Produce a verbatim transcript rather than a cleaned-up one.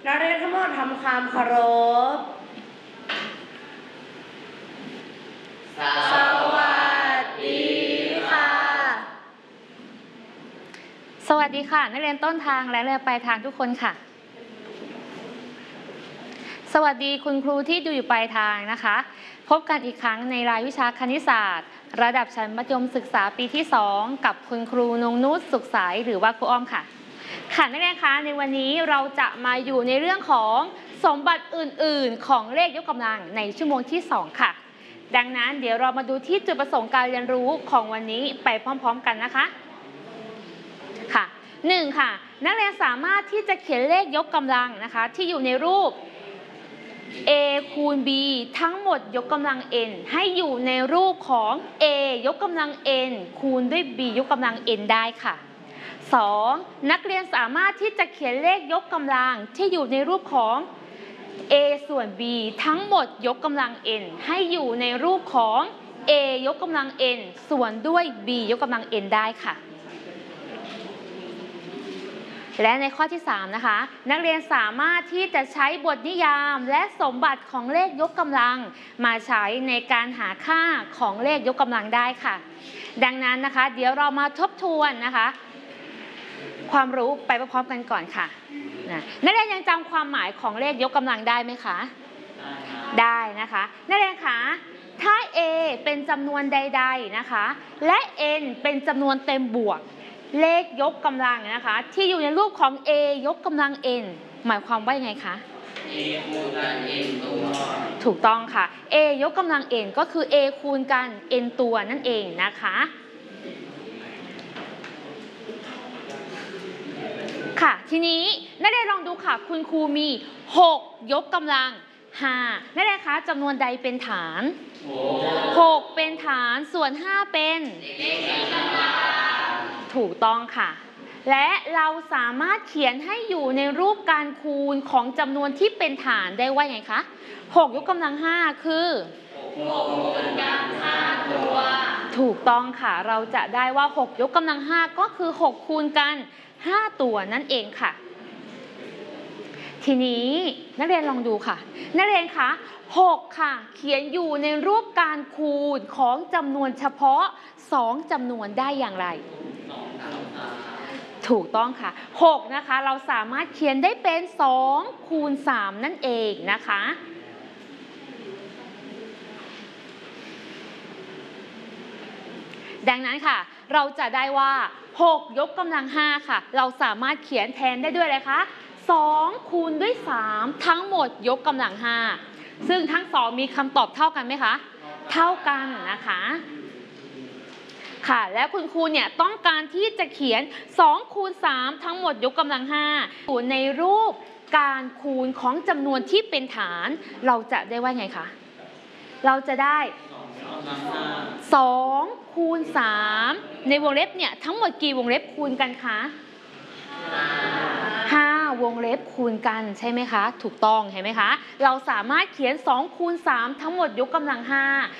นักเรียนทั้งหมดทำความเคารพสวัสดีค่ะสวัสดีค่ะนักเรียนต้นทางและนักเรียนปลายทางทุกคนค่ะสวัสดีคุณครูที่ดูอยู่ปลายทางนะคะพบกันอีกครั้งในรายวิชาคณิตศาสตร์ระดับชั้นมัธยมศึกษาปีที่สองกับคุณครูนงนุชสุขใสหรือว่าครูอ้อมค่ะค่ะนักเรียนคะในวันนี้เราจะมาอยู่ในเรื่องของสมบัติอื่นๆของเลขยกกำลังในชั่วโมงที่สองค่ะดังนั้นเดี๋ยวเรามาดูที่จุดประสงค์การเรียนรู้ของวันนี้ไปพร้อมๆกันนะคะค่ะหนึ่งค่ะนักเรียนสามารถที่จะเขียนเลขยกกำลังนะคะที่อยู่ในรูป a คูณ b ทั้งหมดยกกำลัง n ให้อยู่ในรูปของ a ยกกำลัง n คูณด้วย b ยกกำลัง n ได้ค่ะสองนักเรียนสามารถที่จะเขียนเลขยกกำลังที่อยู่ในรูปของ a ส่วน b ทั้งหมดยกกำลัง n ให้อยู่ในรูปของ a ยกกำลัง n ส่วนด้วย b ยกกำลัง n ได้ค่ะและในข้อที่สามนะคะนักเรียนสามารถที่จะใช้บทนิยามและสมบัติของเลขยกกำลังมาใช้ในการหาค่าของเลขยกกำลังได้ค่ะดังนั้นนะคะเดี๋ยวเรามาทบทวนนะคะความรู้ไปพร้อมๆกันก่อนค่ะนักเรียนยังจำความหมายของเลขยกกำลังได้ไหมคะได้นะคะนักเรียนคะถ้า a เป็นจำนวนใดๆนะคะและ n เป็นจำนวนเต็มบวกเลขยกกำลังนะคะที่อยู่ในรูปของ a ยกกำลัง n หมายความว่ายังไงคะ a คูณกัน n ตัวถูกต้องค่ะ a ยกกำลัง n ก็คือ a คูณกัน n ตัวนั่นเองนะคะค่ะทีนี้นักเรียนลองดูค่ะคุณครูมีหกยกกำลังห้านักเรียนคะจำนวนใดเป็นฐานหกเป็นฐานส่วนห้าเป็นเลขยกกำลังถูกต้องค่ะและเราสามารถเขียนให้อยู่ในรูปการคูณของจำนวนที่เป็นฐานได้ว่าไงคะหกยกกำลังห้าคือหกคูณกันห้าตัวถูกต้องค่ะเราจะได้ว่าหกยกกำลังห้าก็คือหกคูณกันห้าตัวนั่นเองค่ะทีนี้นักเรียนลองดูค่ะนักเรียนคะหกค่ะเขียนอยู่ในรูปการคูณของจำนวนเฉพาะสองจำนวนได้อย่างไรถูกต้องค่ะหกนะคะเราสามารถเขียนได้เป็นสองคูณสามนั่นเองนะคะดังนั้นค่ะเราจะได้ว่าหกยกกำลังห้าค่ะเราสามารถเขียนแทนได้ด้วยเลยคะสองคูณด้วยสามทั้งหมดยกกำลังห้าซึ่งทั้งสองมีคำตอบเท่ากันไหมคะเท่ากันนะคะค่ะแล้วคุณครูเนี่ยต้องการที่จะเขียนสองคูณสามทั้งหมดยกกำลังห้าอยู่ในรูปการคูณของจำนวนที่เป็นฐานเราจะได้ว่าไงคะเราจะได้สองคูณสามในวงเล็บเนี่ยทั้งหมดกี่วงเล็บคูณกันคะห้าวงเล็บคูณกันใช่ไหมคะถูกต้องเห็นไหมคะเราสามารถเขียนสองคูณสามทั้งหมดยกกำลังห้า